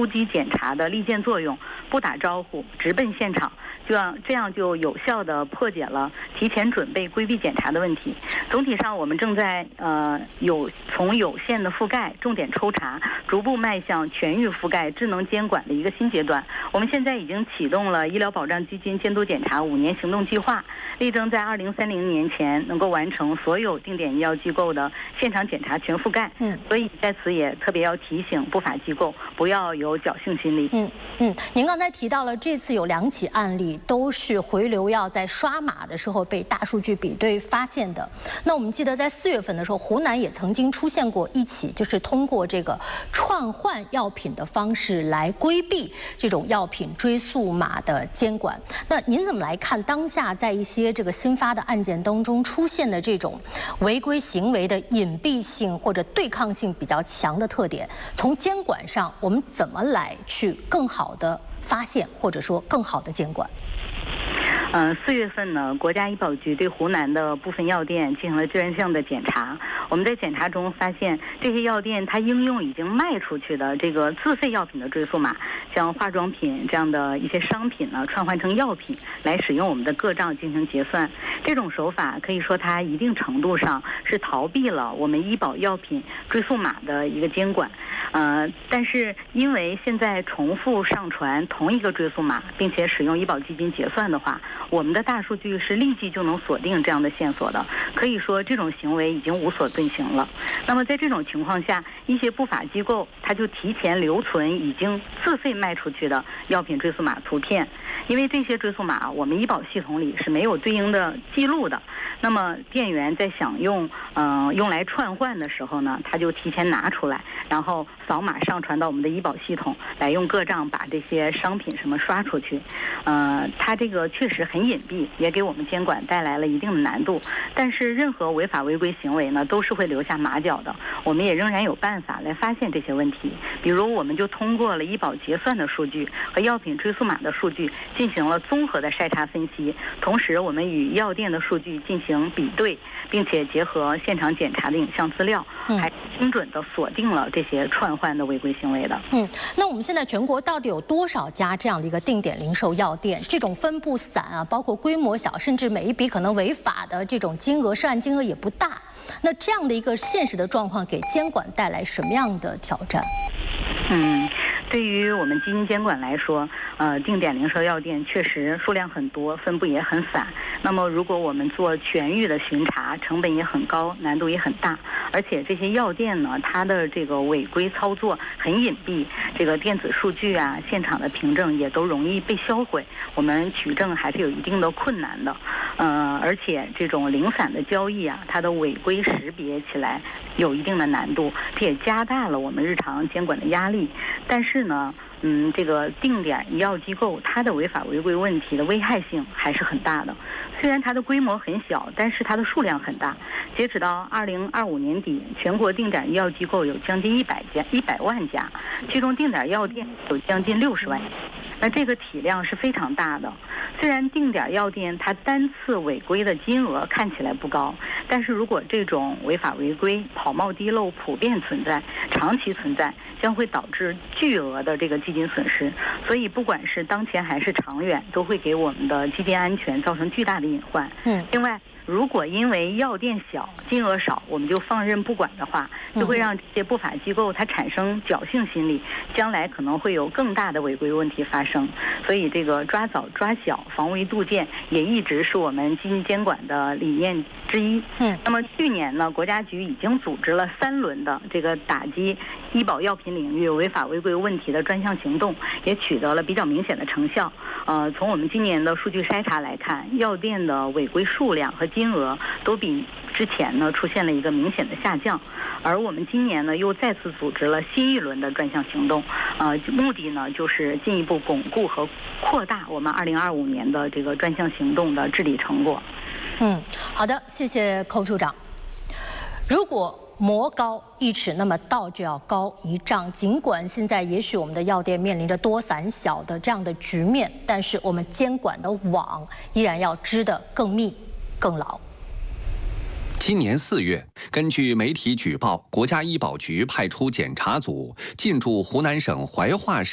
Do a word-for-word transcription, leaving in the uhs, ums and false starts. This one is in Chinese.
突击检查的利剑作用，不打招呼直奔现场，这样这样就有效地破解了提前准备规避检查的问题。总体上，我们正在呃有从有限的覆盖、重点抽查，逐步迈向全域覆盖、智能监管的一个新阶段。我们现在已经启动了医疗保障基金监督检查五年行动计划，力争在二零三零年前能够完成所有定点医药机构的现场检查全覆盖。嗯，所以在此也特别要提醒不法机构不要有侥幸心理。 嗯嗯，您刚才提到了这次有两起案例都是回流药在刷码的时候被大数据比对发现的。那我们记得在四月份的时候，湖南也曾经出现过一起，就是通过这个串换药品的方式来规避这种药品追溯码的监管。那您怎么来看当下在一些这个新发的案件当中出现的这种违规行为的隐蔽性或者对抗性比较强的特点？从监管上，我们怎么来去更好的发现，或者说更好的监管？ 嗯，四月份呢，国家医保局对湖南的部分药店进行了专项的检查。我们在检查中发现，这些药店它应用已经卖出去的这个自费药品的追溯码，像化妆品这样的一些商品呢，串换成药品来使用我们的个账进行结算。这种手法可以说它一定程度上是逃避了我们医保药品追溯码的一个监管。呃，但是因为现在重复上传同一个追溯码，并且使用医保基金结算的话，我们的大数据是立即就能锁定这样的线索的，可以说这种行为已经无所遁形了。那么在这种情况下，一些不法机构它就提前留存已经自费卖出去的药品追溯码图片，因为这些追溯码我们医保系统里是没有对应的记录的。那么店员在想用嗯、呃、用来串换的时候呢，他就提前拿出来，然后扫码上传到我们的医保系统，来用个账把这些商品什么刷出去。呃，它这个确实很隐蔽，也给我们监管带来了一定的难度。但是任何违法违规行为呢，都是会留下马脚的。我们也仍然有办法来发现这些问题。比如，我们就通过了医保结算的数据和药品追溯码的数据进行了综合的筛查分析，同时我们与药店的数据进行比对，并且结合现场检查的影像资料，还精准地锁定了这些串换的违规行为的。 嗯，那我们现在全国到底有多少家这样的一个定点零售药店？这种分布散啊，包括规模小，甚至每一笔可能违法的这种金额涉案金额也不大。那这样的一个现实的状况，给监管带来什么样的挑战？ 嗯，对于我们基金监管来说，呃，定点零售药店确实数量很多，分布也很散。那么，如果我们做全域的巡查，成本也很高，难度也很大。而且这些药店呢，它的这个违规操作很隐蔽，这个电子数据啊、现场的凭证也都容易被销毁，我们取证还是有一定的困难的。呃，而且这种零散的交易啊，它的违规识别起来有一定的难度，这也加大了我们日常监管的压力。但是呢，嗯，这个定点医药机构它的违法违规问题的危害性还是很大的。虽然它的规模很小，但是它的数量很大。截止到二零二五年底，全国定点医药机构有将近一百家、一百万家，其中定点药店有将近六十万家。那这个体量是非常大的。虽然定点药店它单次违规的金额看起来不高，但是如果这种违法违规、跑冒滴漏普遍存在、长期存在，将会导致巨额的这个基金损失。所以，不管是当前还是长远，都会给我们的基金安全造成巨大的隐患。嗯，另外，如果因为药店小、金额少，我们就放任不管的话，就会让这些不法机构它产生侥幸心理，将来可能会有更大的违规问题发生。所以，这个抓早抓小、防微杜渐也一直是我们基金监管的理念之一。嗯，那么去年呢，国家局已经组织了三轮的这个打击医保药品领域违法违规问题的专项行动，也取得了比较明显的成效。呃，从我们今年的数据筛查来看，药店的违规数量和金额都比之前呢出现了一个明显的下降，而我们今年呢又再次组织了新一轮的专项行动，呃，目的呢就是进一步巩固和扩大我们二零二五年的这个专项行动的治理成果。 嗯，好的，谢谢寇处长。如果魔高一尺，那么道就要高一丈。尽管现在也许我们的药店面临着多散小的这样的局面，但是我们监管的网依然要织得更密、更牢。 今年四月，根据媒体举报，国家医保局派出检查组进驻湖南省怀化市。